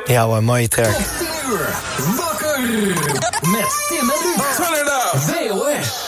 Ja hoor, mooie track. Wakker met Tim en Luc. Turn it up. VOS.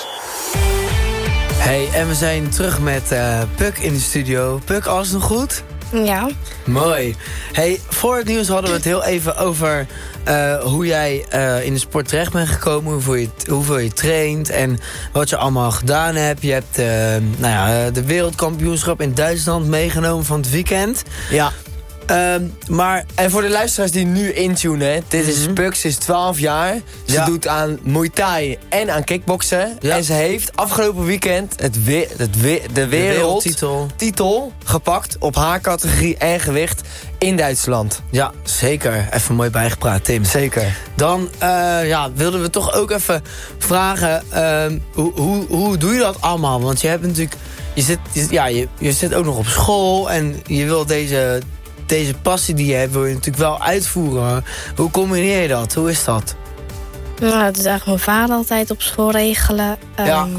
Hey, en we zijn terug met Puk in de studio. Puk, alles nog goed? Ja. Mooi. Hey, voor het nieuws hadden we het heel even over hoe jij in de sport terecht bent gekomen, hoeveel je traint en wat je allemaal gedaan hebt. Je hebt de wereldkampioenschap in Duitsland meegenomen van het weekend. Ja. Maar En voor de luisteraars die nu intunen, dit is Puk, ze is 12 jaar. Ze doet aan Muay Thai en aan kickboksen. Ja. En ze heeft afgelopen weekend de wereldtitel gepakt op haar categorie en gewicht in Duitsland. Ja, zeker. Even mooi bijgepraat, Tim. Zeker. Dan wilden we toch ook even vragen, hoe doe je dat allemaal? Want je hebt natuurlijk, je zit ook nog op school en je wil deze passie die je hebt, wil je natuurlijk wel uitvoeren. Hoe combineer je dat? Hoe is dat? Nou, dat is eigenlijk mijn vader altijd op school regelen. Ja.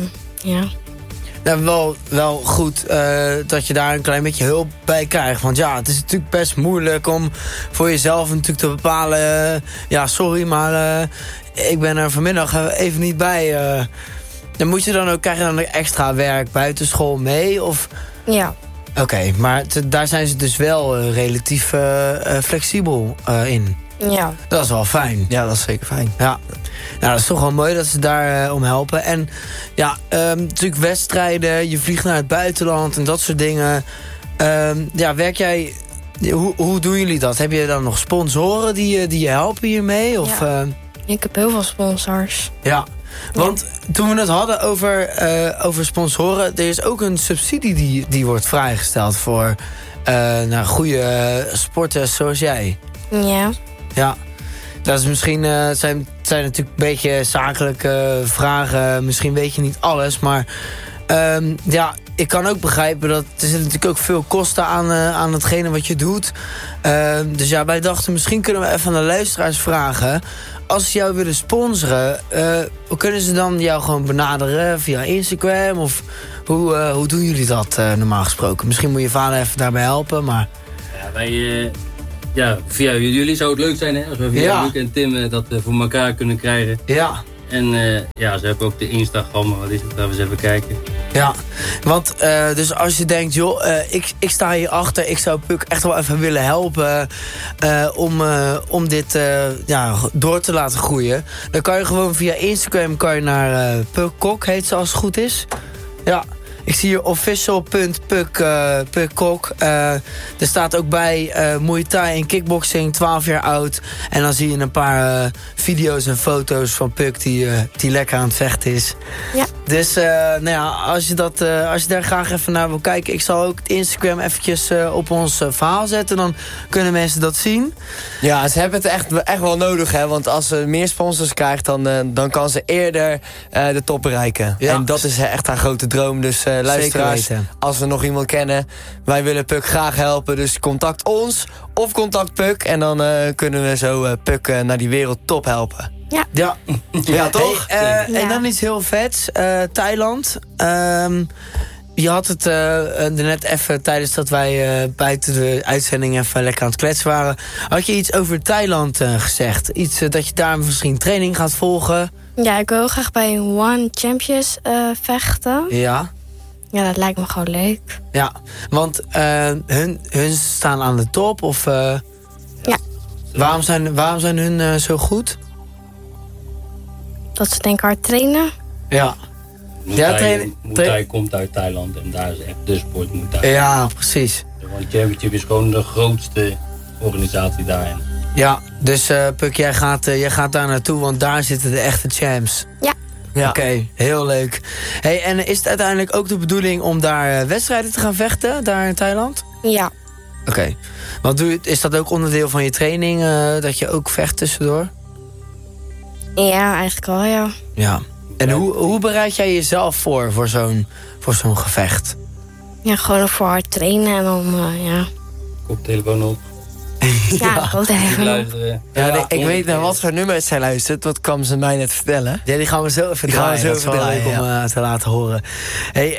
Nou, wel goed dat je daar een klein beetje hulp bij krijgt. Want ja, het is natuurlijk best moeilijk om voor jezelf natuurlijk te bepalen. Sorry, maar ik ben er vanmiddag even niet bij. Dan moet je dan ook, krijg je dan extra werk buiten school mee? Of... Ja. Oké, maar daar zijn ze dus wel relatief flexibel in. Ja. Dat is wel fijn. Ja, dat is zeker fijn. Ja, nou, dat is toch wel mooi dat ze daar om helpen. En ja, natuurlijk wedstrijden, je vliegt naar het buitenland en dat soort dingen. Werk jij... Hoe doen jullie dat? Heb je dan nog sponsoren die je helpen hiermee? Of, ik heb heel veel sponsors. Ja. Want toen we het hadden over sponsoren, er is ook een subsidie die wordt vrijgesteld voor goede sporters zoals jij. Ja. Ja, dat is misschien, zijn natuurlijk een beetje zakelijke vragen, misschien weet je niet alles, maar ik kan ook begrijpen dat er zitten natuurlijk ook veel kosten aan hetgene wat je doet. Dus ja, wij dachten misschien kunnen we even aan de luisteraars vragen, als ze jou willen sponsoren, kunnen ze dan jou gewoon benaderen via Instagram? Of hoe doen jullie dat normaal gesproken? Misschien moet je vader even daarbij helpen, maar... Ja, wij... via jullie zou het leuk zijn hè, als we via Luc en Tim dat voor elkaar kunnen krijgen. Ja. En ze hebben ook de Instagram, wat is het? Laten we eens even kijken. Ja, want dus als je denkt, joh, ik sta hier achter, ik zou Puk echt wel even willen helpen om dit door te laten groeien. Dan kan je gewoon via Instagram naar Puk Kok, heet ze als het goed is. Ja. Ik zie hier official.puk.kok. Er staat ook bij Muay Thai en kickboxing, 12 jaar oud. En dan zie je een paar video's en foto's van Puk die lekker aan het vechten is. Ja. Dus als je daar graag even naar wil kijken, ik zal ook het Instagram eventjes op ons verhaal zetten. Dan kunnen mensen dat zien. Ja, ze hebben het echt wel nodig, hè. Want als ze meer sponsors krijgt, dan kan ze eerder de top bereiken. Ja. En dat is echt haar grote droom. Dus luisteraars, als we nog iemand kennen, wij willen Puk graag helpen. Dus contact ons of contact Puk. En dan kunnen we zo Puk naar die wereldtop helpen. Ja, toch? Ja. En dan iets heel vets. Thailand. Je had het net even tijdens dat wij buiten de uitzending even lekker aan het kletsen waren. Had je iets over Thailand gezegd? Iets dat je daar misschien training gaat volgen? Ja, ik wil graag bij One Champions vechten. Ja. Ja, dat lijkt me gewoon leuk. Ja, want hun staan aan de top of... Ja. Waarom zijn hun zo goed? Dat ze denk ik hard trainen. Ja. Muay Thai komt uit Thailand en daar is echt de sport Muay Thai. Ja, precies. De One Championship is gewoon de grootste organisatie daarin. Ja, dus Puk, jij gaat daar naartoe, want daar zitten de echte champs. Ja. Ja. Oké, heel leuk. Hey, en is het uiteindelijk ook de bedoeling om daar wedstrijden te gaan vechten, daar in Thailand? Ja. Oké. Want is dat ook onderdeel van je training, dat je ook vecht tussendoor? Ja, eigenlijk wel, ja. Ja. En hoe bereid jij jezelf voor zo'n gevecht? Ja, gewoon voor hard trainen en dan, Koptelefoon op. Ja, wat even. Ik weet naar wat voor nummers zij luistert. Dat kwam ze mij net vertellen. Ja, die gaan we zo even draaien. Dat is wel leuk om te laten horen. Hey,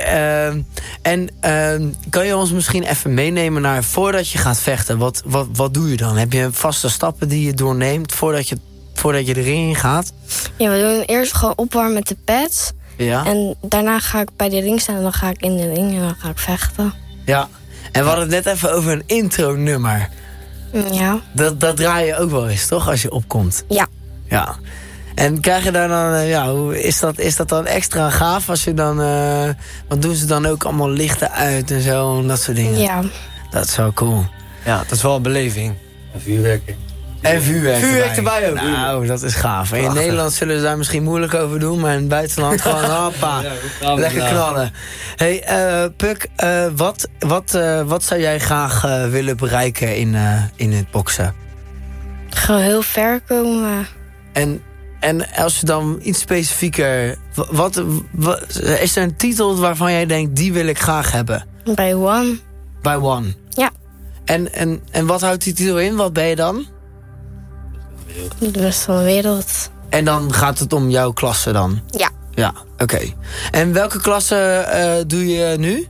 kan je ons misschien even meenemen naar voordat je gaat vechten? Wat doe je dan? Heb je vaste stappen die je doorneemt voordat je de ring in gaat? Ja, we doen eerst gewoon opwarmen met de pads. Ja. En daarna ga ik bij de ring staan en dan ga ik in de ring en dan ga ik vechten. Ja. En we hadden het net even over een intro-nummer. Ja. Dat draai je ook wel eens, toch? Als je opkomt. Ja. Ja. En krijg je daar dan, hoe is dat dan extra gaaf als je dan, wat doen ze dan ook allemaal lichten uit en zo en dat soort dingen? Ja. Dat is wel cool. Ja, dat is wel een beleving. En vuurwerken. En vuurwerk erbij ook. Nou, dat is gaaf. En in Nederland zullen ze daar misschien moeilijk over doen, maar in het buitenland gewoon hoppa. Lekker knallen. Hey, Puk, wat zou jij graag willen bereiken in het boksen? Gewoon heel ver komen. En als je dan iets specifieker... Wat is er een titel waarvan jij denkt, die wil ik graag hebben? Bij One. Bij One? Ja. En wat houdt die titel in? Wat ben je dan? De rest van de wereld. En dan gaat het om jouw klasse dan? Ja. Ja, oké. En welke klasse doe je nu?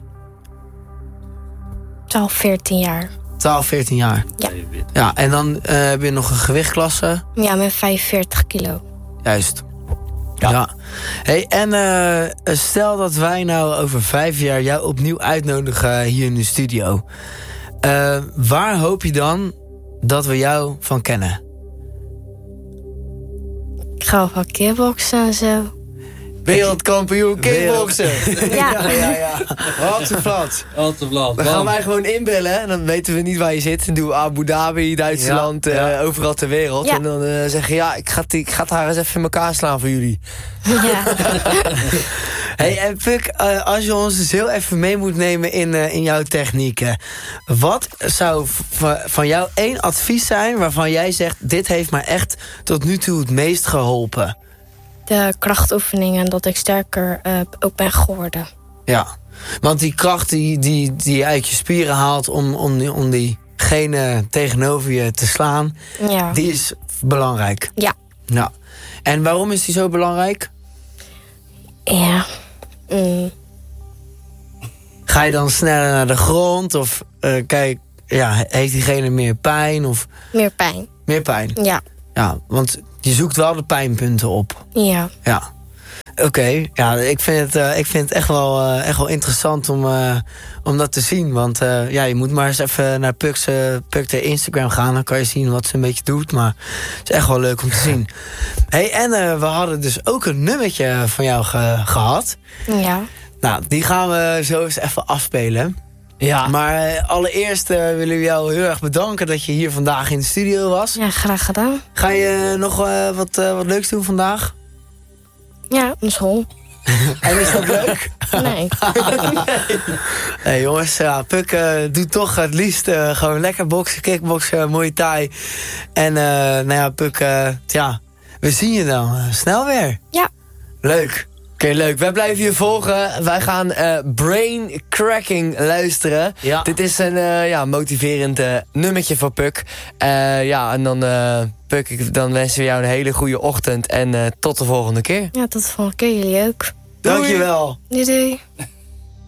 12, 14 jaar. 12, 14 jaar? Ja. Ja, en dan heb je nog een gewichtklasse? Ja, met 45 kilo. Juist. Ja. Hey, en stel dat wij nou over 5 jaar jou opnieuw uitnodigen hier in de studio. Waar hoop je dan dat we jou van kennen? Ik ga ook wel kickboksen en zo. Wereldkampioen kickboksen. Ja. Wat te plat. Dan gaan wij gewoon inbellen en dan weten we niet waar je zit. Dan doen we Abu Dhabi, Duitsland, overal ter wereld. Ja. En dan zeggen ik ga het haar eens even in elkaar slaan voor jullie. Ja. Hey, en Puk, als je ons dus heel even mee moet nemen in jouw technieken. Wat zou van jou 1 advies zijn waarvan jij zegt, dit heeft mij echt tot nu toe het meest geholpen? De krachtoefeningen, dat ik sterker ook ben geworden. Ja, want die kracht die je uit je spieren haalt om diegene tegenover je te slaan, Ja. die is belangrijk. Ja. Ja. En waarom is die zo belangrijk? Ja. Ga je dan sneller naar de grond? Of heeft diegene meer pijn? Of Meer pijn. meer pijn? Ja. Ja, want je zoekt wel de pijnpunten op. Ja. Ja. Oké, ja, ik vind het echt wel interessant om dat te zien. Want je moet maar eens even naar Puk de Instagram gaan. Dan kan je zien wat ze een beetje doet. Maar het is echt wel leuk om te zien. Hey, en we hadden dus ook een nummertje van jou gehad. Ja. Nou, die gaan we zo eens even afspelen. Ja. Maar allereerst willen we jou heel erg bedanken dat je hier vandaag in de studio was. Ja, graag gedaan. Ga je nog wat leuks doen vandaag? Ja, een school. En is dat leuk? Nee. Hey jongens, ja, Puk doet toch het liefst gewoon lekker boksen, kickboksen, Muay Thai. En Puk, we zien je dan snel weer. Ja. Leuk. Oké, leuk. Wij blijven je volgen. Wij gaan Brain Cracking luisteren. Ja. Dit is een motiverend nummertje voor Puk. En dan, Puk, dan wensen we jou een hele goede ochtend. En tot de volgende keer. Ja, tot de volgende keer. Jullie ook. Dankjewel. Doei.